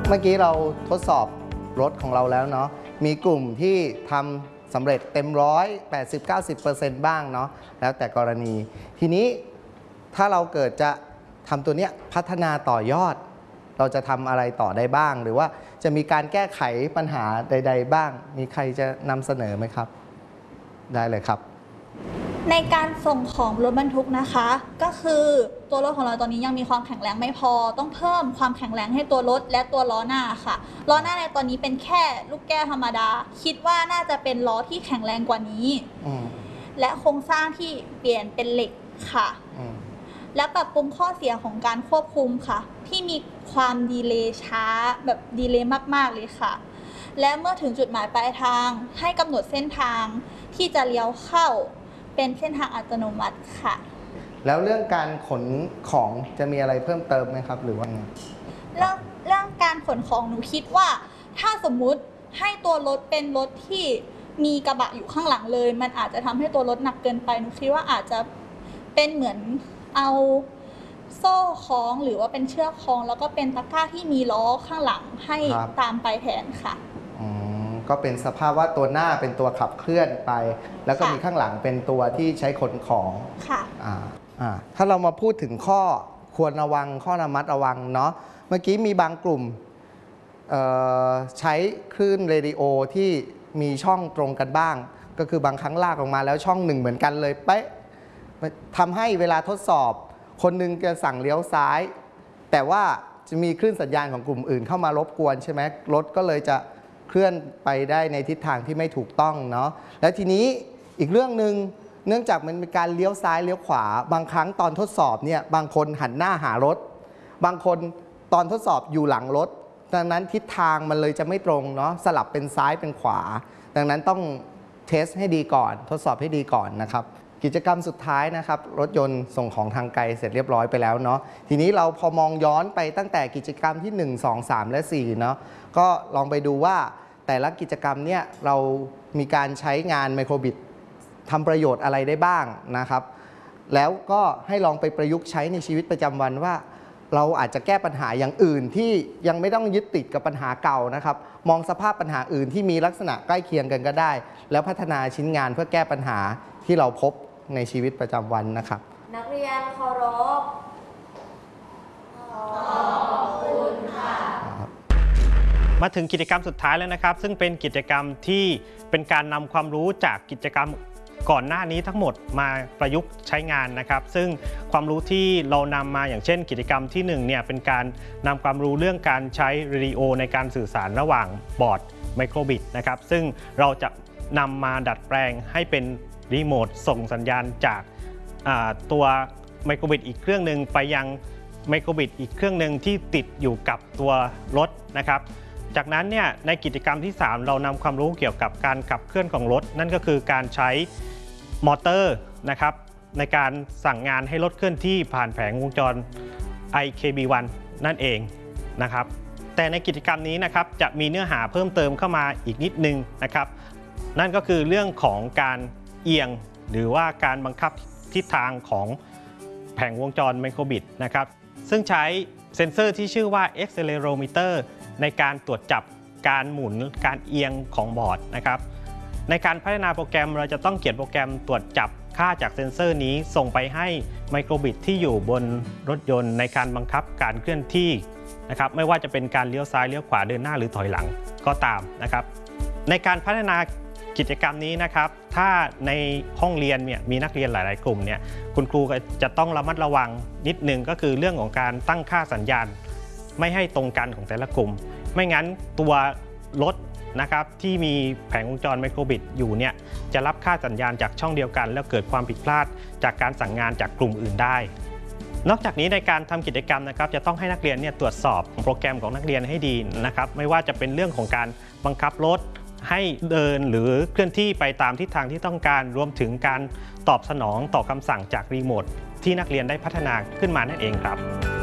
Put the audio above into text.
เมื่อกี้เราทดสอบรถของเราแล้วเนาะมีกลุ่มที่ทำสำเร็จเต็ม80-90%บ้างเนาะแล้วแต่กรณีทีนี้ถ้าเราเกิดจะทำตัวเนี้ยพัฒนาต่อยอดเราจะทำอะไรต่อได้บ้างหรือว่าจะมีการแก้ไขปัญหาใดๆบ้างมีใครจะนำเสนอไหมครับได้เลยครับในการส่งของรถบรรทุกนะคะก็คือตัวรถของเราตอนนี้ยังมีความแข็งแรงไม่พอต้องเพิ่มความแข็งแรงให้ตัวรถและตัวล้อหน้าค่ะล้อหน้าในตอนนี้เป็นแค่ลูกแก้วธรรมดาคิดว่าน่าจะเป็นล้อที่แข็งแรงกว่านี้และโครงสร้างที่เปลี่ยนเป็นเหล็กค่ะและปรับปรุงข้อเสียของการควบคุมค่ะที่มีความดีเลย์ช้าแบบดีเลย์มากๆเลยค่ะและเมื่อถึงจุดหมายปลายทางให้กำหนดเส้นทางที่จะเลี้ยวเข้าเป็นเส้นทางอัตโนมัติค่ะแล้วเรื่องการขนของจะมีอะไรเพิ่มเติมไหมครับหรือว่าเรื่องการขนของหนูคิดว่าถ้าสมมุติให้ตัวรถเป็นรถที่มีกระบะอยู่ข้างหลังเลยมันอาจจะทำให้ตัวรถหนักเกินไปหนูคิดว่าอาจจะเป็นเหมือนเอาโซ่คล้องหรือว่าเป็นเชือกคล้องแล้วก็เป็นตะกร้าที่มีล้อข้างหลังให้ตามไปแทนค่ะก็เป็นสภาพว่าตัวหน้าเป็นตัวขับเคลื่อนไปแล้วก็มีข้างหลังเป็นตัวที่ใช้ขนของค่ะถ้าเรามาพูดถึงข้อควรระวังข้อระมัดระวังเนาะเมื่อกี้มีบางกลุ่มใช้คลื่นเรดิโอที่มีช่องตรงกันบ้างก็คือบางครั้งลากออกมาแล้วช่องหนึ่งเหมือนกันเลยเป๊ะทำให้เวลาทดสอบคนหนึ่งจะสั่งเลี้ยวซ้ายแต่ว่าจะมีคลื่นสัญญาณของกลุ่มอื่นเข้ามารบกวนใช่ไหมรถก็เลยจะเคลื่อนไปได้ในทิศทางที่ไม่ถูกต้องเนาะแล้วทีนี้อีกเรื่องหนึ่งเนื่องจากมันเป็นการเลี้ยวซ้ายเลี้ยวขวาบางครั้งตอนทดสอบเนี่ยบางคนหันหน้าหารถบางคนตอนทดสอบอยู่หลังรถดังนั้นทิศทางมันเลยจะไม่ตรงเนาะสลับเป็นซ้ายเป็นขวาดังนั้นต้องเทสให้ดีก่อนทดสอบให้ดีก่อนนะครับกิจกรรมสุดท้ายนะครับรถยนต์ส่งของทางไกลเสร็จเรียบร้อยไปแล้วเนาะทีนี้เราพอมองย้อนไปตั้งแต่กิจกรรมที่1 2 3 และ4เนาะก็ลองไปดูว่าแต่ละกิจกรรมเนี่ยเรามีการใช้งานไมโครบิตทำประโยชน์อะไรได้บ้างนะครับแล้วก็ให้ลองไปประยุกต์ใช้ในชีวิตประจำวันว่าเราอาจจะแก้ปัญหาอย่างอื่นที่ยังไม่ต้องยึดติดกับปัญหาเก่านะครับมองสภาพปัญหาอื่นที่มีลักษณะใกล้เคียงกันก็ได้แล้วพัฒนาชิ้นงานเพื่อแก้ปัญหาที่เราพบในชีวิตประจำวันนะครับนักเรียนเคารพขอบคุณค่ะมาถึงกิจกรรมสุดท้ายแล้วนะครับซึ่งเป็นกิจกรรมที่เป็นการนำความรู้จากกิจกรรมก่อนหน้านี้ทั้งหมดมาประยุกต์ใช้งานนะครับซึ่งความรู้ที่เรานำมาอย่างเช่นกิจกรรมที่1เนี่ยเป็นการนำความรู้เรื่องการใช้เรดิโอในการสื่อสารระหว่างบอร์ดไมโครบิตนะครับซึ่งเราจะนำมาดัดแปลงให้เป็นรีโมทส่งสัญญาณจากตัวไมโครบิตอีกเครื่องหนึ่งไปยังไมโครบิตอีกเครื่องหนึ่งที่ติดอยู่กับตัวรถนะครับจากนั้นเนี่ยในกิจกรรมที่3เรานำความรู้เกี่ยวกับการขับเคลื่อนของรถนั่นก็คือการใช้มอเตอร์นะครับในการสั่งงานให้รถเคลื่อนที่ผ่านแผงวงจร IKB1 นั่นเองนะครับแต่ในกิจกรรมนี้นะครับจะมีเนื้อหาเพิ่มเติมเข้ามาอีกนิดนึงนะครับนั่นก็คือเรื่องของการเอียงหรือว่าการบังคับทิศทางของแผงวงจรไมโครบิตนะครับซึ่งใช้เซ็นเซอร์ที่ชื่อว่า accelerometer ในการตรวจจับการหมุนการเอียงของบอร์ดนะครับในการพัฒนาโปรแกรมเราจะต้องเขียนโปรแกรมตรวจจับค่าจากเซ็นเซอร์นี้ส่งไปให้ไมโครบิตที่อยู่บนรถยนต์ในการบังคับการเคลื่อนที่นะครับไม่ว่าจะเป็นการเลี้ยวซ้ายเลี้ยวขวาเดินหน้าหรือถอยหลังก็ตามนะครับในการพัฒนากิจกรรมนี้นะครับถ้าในห้องเรียนเนี่ยมีนักเรียนหลายๆกลุ่มเนี่ยคุณครูก็จะต้องระมัดระวังนิดนึงก็คือเรื่องของการตั้งค่าสัญญาณไม่ให้ตรงกันของแต่ละกลุ่มไม่งั้นตัวรถนะครับที่มีแผงวงจรไมโครบิตอยู่เนี่ยจะรับค่าสัญญาณจากช่องเดียวกันแล้วเกิดความผิดพลาดจากการสั่งงานจากกลุ่มอื่นได้นอกจากนี้ในการทำกิจกรรมนะครับจะต้องให้นักเรียนเนี่ยตรวจสอบโปรแกรมของนักเรียนให้ดีนะครับไม่ว่าจะเป็นเรื่องของการบังคับรถให้เดินหรือเคลื่อนที่ไปตามทิศทางที่ต้องการรวมถึงการตอบสนองต่อคำสั่งจากรีโมทที่นักเรียนได้พัฒนาขึ้นมานั่นเองครับ